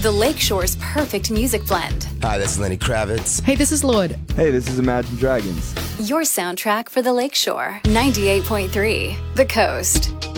The Lakeshore's perfect music blend. Hi, this is Lenny Kravitz. Hey, this is Lorde. Hey, this is Imagine Dragons. Your soundtrack for the Lakeshore. 98.3 The Coast.